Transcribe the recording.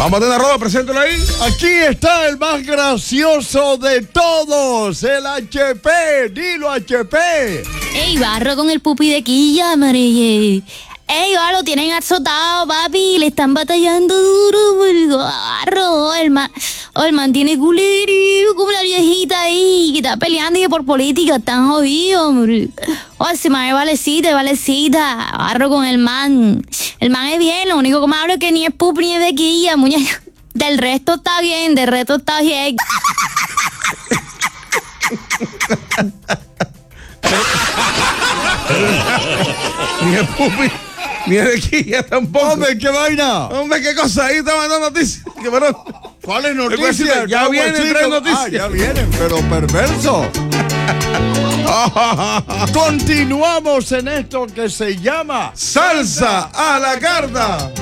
Vamos a tener arroba, preséntalo ahí. Aquí está el más gracioso de todos, el HP. Dilo, HP. Ey, Barro con el pupi de quilla, María. Ey, va, lo tienen azotado, papi. Le están batallando duro. Barro, el man tiene culerío como la viejita ahí, que está peleando y que por política están jodidos, hombre. Oh, ese man es valecita. Barro con el man. El man es bien, lo único que me hablo es que ni es pupi ni es de quilla, muñeca. Del resto está bien. Ni es pupi, ni es de quilla tampoco. Hombre, qué vaina. Hombre, qué cosa. Ahí está mandando noticias. ¿Cuáles noticias? Ya vienen tres noticias. Ya vienen, pero perverso. Continuamos en esto que se llama Salsa a la carta.